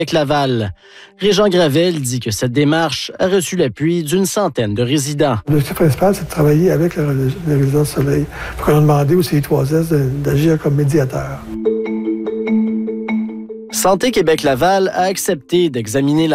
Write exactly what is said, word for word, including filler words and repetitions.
Laval. Régent Gravel dit que cette démarche a reçu l'appui d'une centaine de résidents. L'objectif principal, c'est de travailler avec le, le résident Soleil. On a demandé au C I trois S d'agir comme médiateur. Santé Québec Laval a accepté d'examiner la